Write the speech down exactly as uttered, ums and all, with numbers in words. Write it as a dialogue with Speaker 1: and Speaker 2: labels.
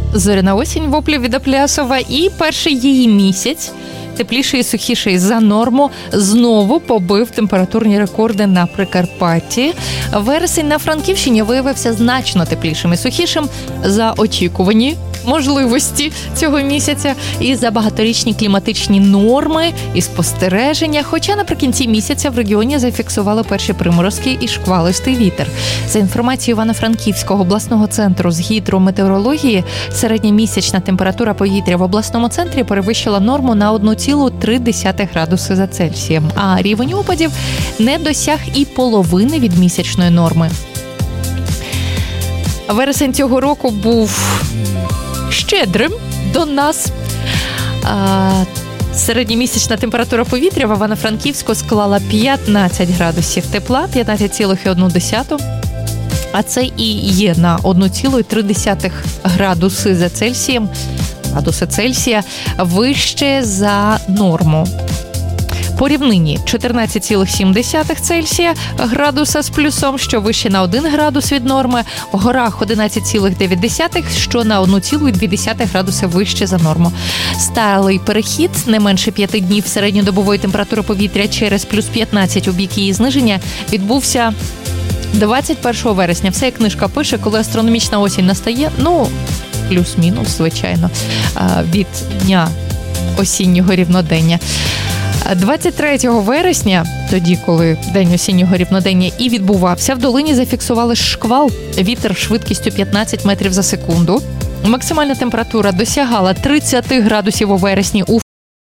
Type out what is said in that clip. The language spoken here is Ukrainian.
Speaker 1: Зоряна осінь в Оплі від Аплясова. І перший її місяць, тепліший і сухіший за норму, знову побив температурні рекорди на Прикарпатті. Вересень на Франківщині виявився значно теплішим і сухішим за очікувані можливості цього місяця і за багаторічні кліматичні норми і спостереження. Хоча наприкінці місяця в регіоні зафіксували перші приморозки і шквалистий вітер. За інформацією Івано-Франківського обласного центру з гідрометеорології, середньомісячна температура повітря в обласному центрі перевищила норму на один цілих три десятих градуси за Цельсієм, а рівень опадів не досяг і половини від місячної норми. Вересень цього року був щедрим до нас. А, середньомісячна температура повітря в Івано-Франківську склала п'ятнадцять градусів тепла, п'ятнадцять цілих одна десята. А це і є на один цілих три десятих градуси за Цельсієм, градуси Цельсія вище за норму. По рівнині чотирнадцять цілих сім десятих Цельсія градуса з плюсом, що вище на один градус від норми. В горах одинадцять цілих дев'ять десятих, що на один цілих дві десятих градуси вище за норму. Сталий перехід не менше п'яти днів середньодобової температури повітря через плюс п'ятнадцять у бік її зниження відбувся двадцять першого вересня. Все, як книжка пише, коли астрономічна осінь настає, ну, плюс-мінус, звичайно, від дня осіннього рівнодення. двадцять третього вересня, тоді, коли день осіннього рівнодення і відбувався, в долині зафіксували шквал, вітер швидкістю п'ятнадцять метрів за секунду. Максимальна температура досягала тридцять градусів у вересні у